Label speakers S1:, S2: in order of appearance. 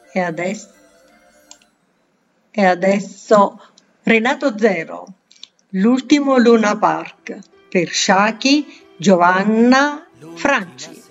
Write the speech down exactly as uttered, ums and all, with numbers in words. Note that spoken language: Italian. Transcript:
S1: E adesso, e adesso Renato Zero, l'ultimo Luna Park per Shaki, Giovanna, Franci.